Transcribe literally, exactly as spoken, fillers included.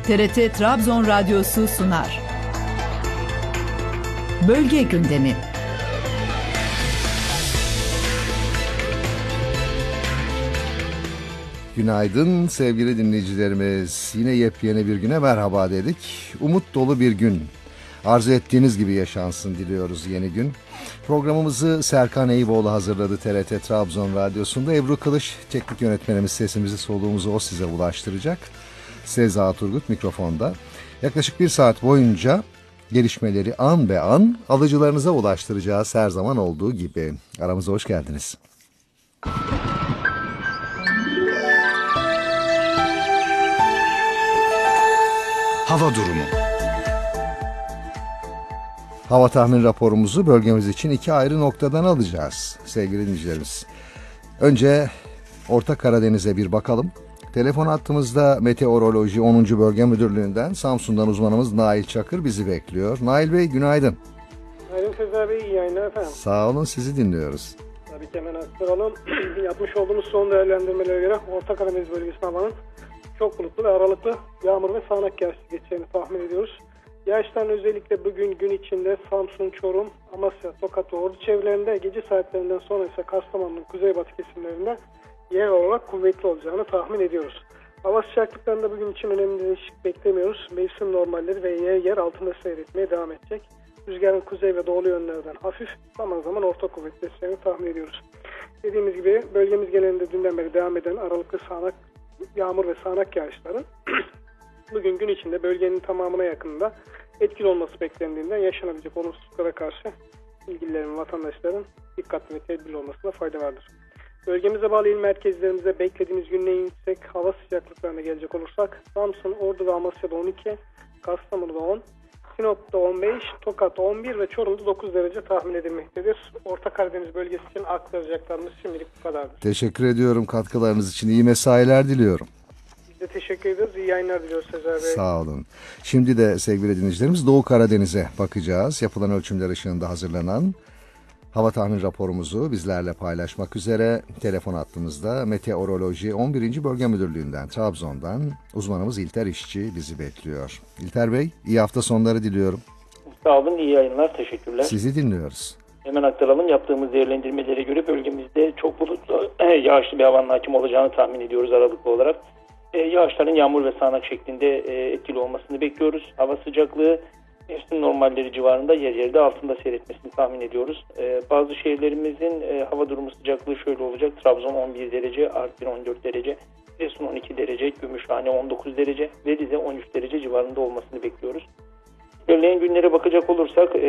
T R T Trabzon Radyosu sunar. Bölge gündemi. Günaydın sevgili dinleyicilerimiz. Yine yepyeni bir güne merhaba dedik. Umut dolu bir gün. Arzu ettiğiniz gibi yaşansın diliyoruz yeni gün. Programımızı Serkan Eyüboğlu hazırladı T R T Trabzon Radyosu'nda. Ebru Kılıç, teknik yönetmenimiz, sesimizi soluğumuzu o size ulaştıracak. Seza Turgut mikrofonda. Yaklaşık bir saat boyunca gelişmeleri an be an alıcılarınıza ulaştıracağız her zaman olduğu gibi. Aramıza hoş geldiniz. Hava durumu. Hava tahmin raporumuzu bölgemiz için iki ayrı noktadan alacağız sevgili dinleyicilerimiz. Önce Orta Karadeniz'e bir bakalım. Telefon hattımızda Meteoroloji onuncu Bölge Müdürlüğü'nden Samsun'dan uzmanımız Nail Çakır bizi bekliyor. Nail Bey günaydın. Günaydın Sezer Bey, iyi yayınlar efendim. Sağ olun, sizi dinliyoruz. Tabii ki hemen aktaralım. Yapmış olduğumuz son değerlendirmelere göre Orta Karadeniz bölgesinin havanın çok bulutlu ve aralıklı yağmur ve sağanak yağış geçeceğini tahmin ediyoruz. Yağışların özellikle bugün gün içinde Samsun, Çorum, Amasya, Tokat ve Ordu çevrelerinde, gece saatlerinden sonra ise Kastamonu'nun kuzeybatı kesimlerinde yer olarak kuvvetli olacağını tahmin ediyoruz. Hava sıcaklıklarında bugün için önemli değişiklik beklemiyoruz. Mevsim normalleri ve yer yer altında seyretmeye devam edecek. Rüzgarın kuzey ve doğulu yönlerden hafif, zaman zaman orta kuvvetli eseceğini tahmin ediyoruz. Dediğimiz gibi bölgemiz genelinde dünden beri devam eden aralıklı sağanak yağmur ve sağanak yağışların bugün gün içinde bölgenin tamamına yakınında etkili olması beklendiğinden yaşanabilecek olumsuzluklara karşı ilgililerin, vatandaşların dikkatli ve tedbirli olmasına fayda vardır. Bölgemize bağlı il merkezlerimize beklediğimiz günün en yüksek hava sıcaklıklarına gelecek olursak Samsun, Ordu ve Amasya'da on iki, Kastamonu'da on, Sinop'ta on beş, Tokat'ta on bir ve Çorum'da dokuz derece tahmin edilmektedir. Orta Karadeniz bölgesi için aktaracaklarımız şimdilik bu kadardır. Teşekkür ediyorum katkılarınız için. İyi mesailer diliyorum. Biz de teşekkür ederiz. İyi yayınlar diliyoruz Sezer Bey. Sağ olun. Şimdi de sevgili dinleyicilerimiz Doğu Karadeniz'e bakacağız. Yapılan ölçümler ışığında hazırlanan hava tahmin raporumuzu bizlerle paylaşmak üzere telefon hattımızda Meteoroloji on birinci Bölge Müdürlüğü'nden Trabzon'dan uzmanımız İlter İşçi bizi bekliyor. İlter Bey, iyi hafta sonları diliyorum. Sağ olun, iyi yayınlar, teşekkürler. Sizi dinliyoruz. Hemen aktaralım. Yaptığımız değerlendirmelere göre bölgemizde çok bulutlu, yağışlı bir havanın hakim olacağını tahmin ediyoruz aralıklı olarak. E, yağışların yağmur ve sağanak şeklinde e, etkili olmasını bekliyoruz. Hava sıcaklığı mevsim normalleri civarında, yer yerde altında seyretmesini tahmin ediyoruz. E, bazı şehirlerimizin e, hava durumu sıcaklığı şöyle olacak. Trabzon on bir derece, Artvin on dört derece, Giresun on iki derece, Gümüşhane on dokuz derece ve Rize on üç derece civarında olmasını bekliyoruz. İlerleyen günlere bakacak olursak